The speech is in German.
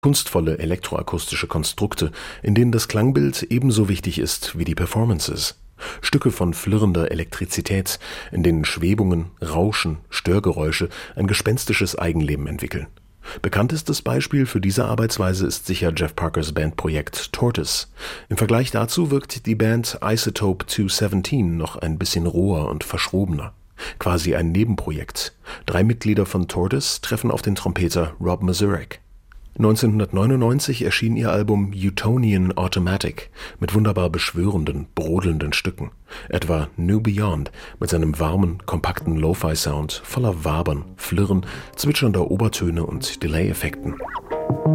Kunstvolle elektroakustische Konstrukte, in denen das Klangbild ebenso wichtig ist wie die Performances. Stücke von flirrender Elektrizität, in denen Schwebungen, Rauschen, Störgeräusche ein gespenstisches Eigenleben entwickeln. Bekanntestes Beispiel für diese Arbeitsweise ist sicher Jeff Parkers Bandprojekt Tortoise. Im Vergleich dazu wirkt die Band Isotope 217 noch ein bisschen roher und verschrobener. Quasi ein Nebenprojekt. 3 Mitglieder von Tortoise treffen auf den Trompeter Rob Mazurek. 1999 erschien ihr Album Utonian Automatic mit wunderbar beschwörenden, brodelnden Stücken, etwa New Beyond mit seinem warmen, kompakten Lo-Fi-Sound voller Wabern, Flirren, zwitschernder Obertöne und Delay-Effekten.